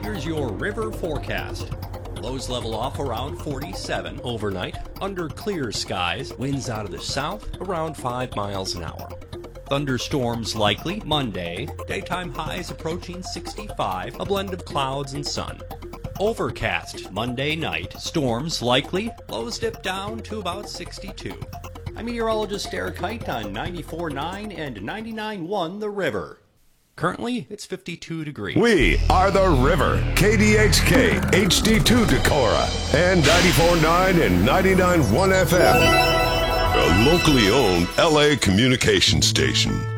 Here's your river forecast. Lows level off around 47 overnight, under clear skies, winds out of the south around 5 miles an hour. Thunderstorms likely Monday, daytime highs approaching 65, a blend of clouds and sun. Overcast Monday night, storms likely, lows dip down to about 62. I'm meteorologist Eric Height on 94.9 and 99.1 The River. Currently, it's 52 degrees. We are The River, KDHK, HD2 Decorah, and 94.9 and 99.1 FM. A locally owned LA communication station.